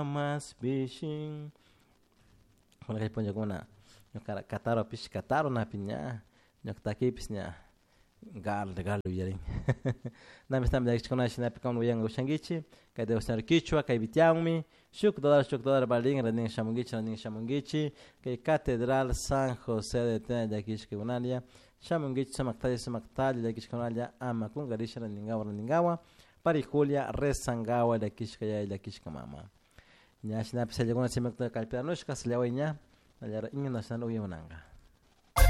Mas bishing. Kuna kay ponyo kuna. Yung kataro pis kataro na pinya. Yung takipis niya. Gal yaring. Nami stam da kuna shina pikam yang ushangichi. Kay de usar kichwa kay bitiangmi. Shuk dolar baling rading shamungichi. Kay Catedral San José de Tena da kishke unalia. Shamungichi samaktali da kishke unalia ama kungarisha ningawa. Parikulia resangawa da kishka ya da kishka mama. Nya shina pisa jagona semak da kalpia noshka slewa nya. Nalara ingin nasan uye unanga.